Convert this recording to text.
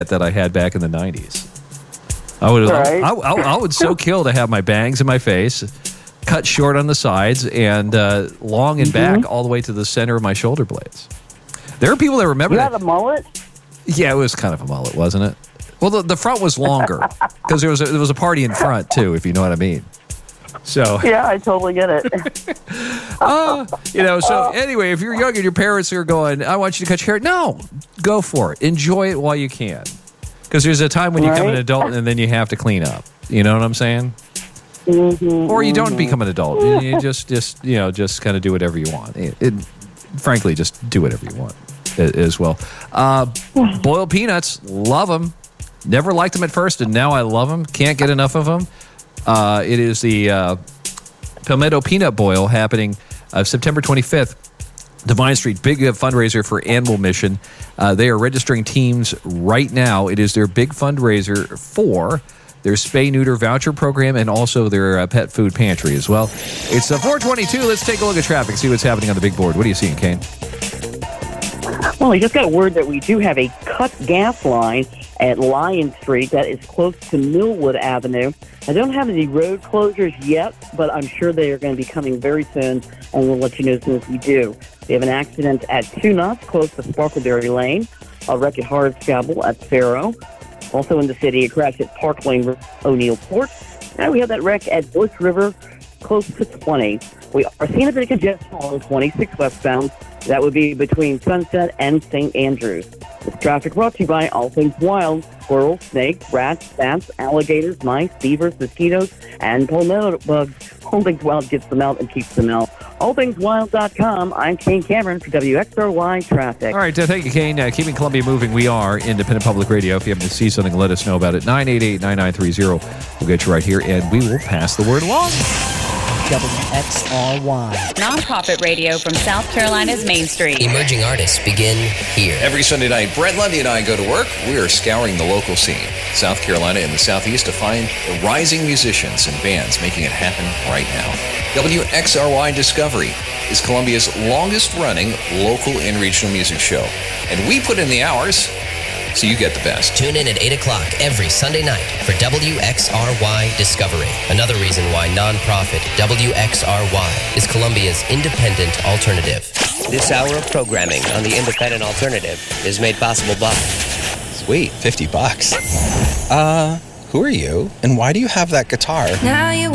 that I had back in the 90s. I would so kill to have my bangs in my face, cut short on the sides, and long and back all the way to the center of my shoulder blades. There are people that remember that. You had a mullet? Yeah, it was kind of a mullet, wasn't it? Well, the front was longer because there was a party in front too, if you know what I mean. So yeah, I totally get it. So anyway, if you're young and your parents are going, I want you to cut your hair, no, go for it. Enjoy it while you can, because there's a time when you become an adult and then you have to clean up. You know what I'm saying? Or you don't become an adult. You just kind of do whatever you want. Frankly, just do whatever you want as well. Boiled peanuts, love them. Never liked them at first, and now I love them. Can't get enough of them. It is the Palmetto Peanut Boil happening September 25th. Divine Street, big fundraiser for Animal Mission. They are registering teams right now. It is their big fundraiser for their spay-neuter voucher program and also their pet food pantry as well. It's 4:22. Let's take a look at traffic, see what's happening on the big board. What are you seeing, Kane? Well, I just got word that we do have a cut gas line at Lion Street that is close to Millwood Avenue. I don't have any road closures yet, but I'm sure they are going to be coming very soon, and we'll let you know as soon as we do. We have an accident at 2 knots close to Sparkleberry Lane, a wreck at Hardscrabble at Faro. Also in the city, a crash at Park Lane, O'Neill Port. And we have that wreck at Bush River, close to 20. We are seeing a bit of congestion on 26 westbound. That would be between Sunset and St. Andrews. This traffic brought to you by All Things Wild. Squirrels, snakes, rats, bats, alligators, mice, beavers, mosquitoes, and palmetto bugs. All Things Wild gets them out and keeps them out. AllThingsWild.com. I'm Kane Cameron for WXRY Traffic. All right, thank you, Kane. Keeping Columbia moving. We are Independent Public Radio. If you happen to see something, let us know about it. 988-9930. We'll get you right here, and we will pass the word along. WXRY. Nonprofit radio from South Carolina's Main Street. Emerging artists begin here. Every Sunday night, Brett Lundy and I go to work. We are scouring the local scene, South Carolina and the Southeast, to find the rising musicians and bands making it happen right now. WXRY Discovery is Columbia's longest-running local and regional music show. And we put in the hours so you get the best. Tune in at 8 o'clock every Sunday night for WXRY Discovery. Another reason why nonprofit WXRY is Columbia's independent alternative. This hour of programming on the Independent Alternative is made possible by... Sweet, $50. Who are you? And why do you have that guitar? Now you